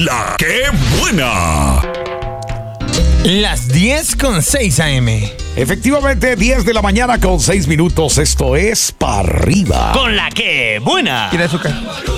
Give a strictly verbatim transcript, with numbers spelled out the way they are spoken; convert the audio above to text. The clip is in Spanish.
La que buena. Las diez con seis A M. Efectivamente, diez de la mañana con seis minutos. Esto es Pa' Arriba. Con la que buena. Tira azúcar.